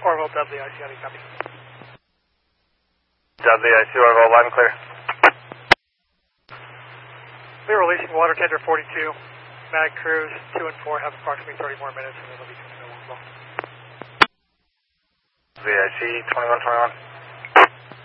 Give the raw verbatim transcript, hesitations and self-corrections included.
four volt Dudley, I C, how do you copy? Dudley, I C, I'll go live and clear. We're releasing water tender forty-two. Mag crews two and four have approximately thirty more minutes and then they'll be coming to Dudley, I C, twenty-one twenty-one.